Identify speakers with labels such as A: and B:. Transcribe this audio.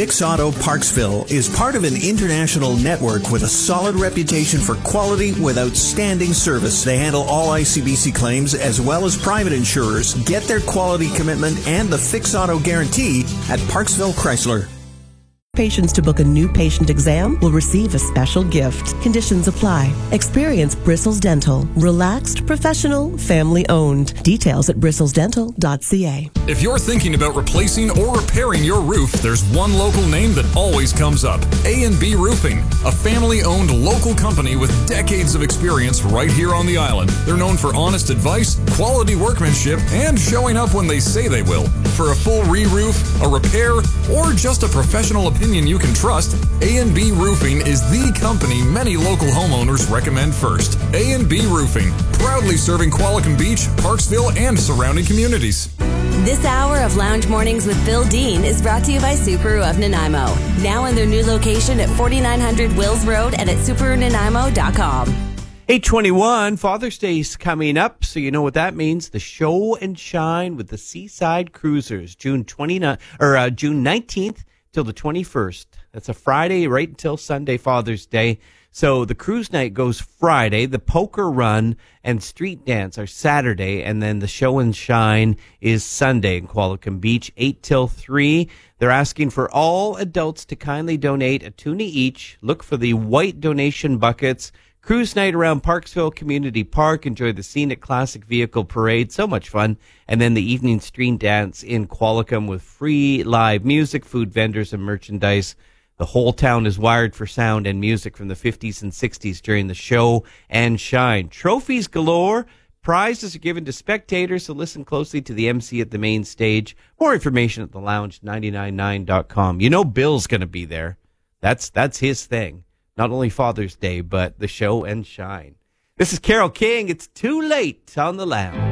A: Fix Auto Parksville is part of an international network with a solid reputation for quality with outstanding service. They handle all ICBC claims as well as private insurers. Get their quality commitment and the Fix Auto guarantee at Parksville Chrysler.
B: Patients to book a new patient exam will receive a special gift. Conditions apply. Experience Bristles Dental. Relaxed, professional, family owned. Details at bristlesdental.ca.
C: If you're thinking about replacing or repairing your roof, there's one local name that always comes up. A&B Roofing, a family-owned local company with decades of experience right here on the island. They're known for honest advice, quality workmanship, and showing up when they say they will. For a full re-roof, a repair, or just a professional opinion you can trust, A&B Roofing is the company many local homeowners recommend first. A&B Roofing, proudly serving Qualicum Beach, Parksville, and surrounding communities.
D: This hour of Lounge Mornings with Bill Dean is brought to you by Subaru of Nanaimo. Now in their new location at 4900 Wills Road and at SubaruNanaimo.com.
E: 8:21, Father's Day's coming up, so you know what that means. The Show and Shine with the Seaside Cruisers, June 19th till the 21st. That's a Friday right until Sunday, Father's Day. So the cruise night goes Friday, the poker run and street dance are Saturday, and then the Show and Shine is Sunday in Qualicum Beach, 8 till 3. They're asking for all adults to kindly donate a tuna each. Look for the white donation buckets. Cruise night around Parksville Community Park. Enjoy the scenic classic vehicle parade. So much fun. And then the evening street dance in Qualicum with free live music, food vendors, and merchandise. The whole town is wired for sound and music from the 50s and 60s during the Show and Shine. Trophies galore. Prizes are given to spectators, so listen closely to the MC at the main stage. More information at thelounge999.com. You know Bill's going to be there. That's his thing. Not only Father's Day, but the Show and Shine. This is Carole King. It's Too Late on the Lounge.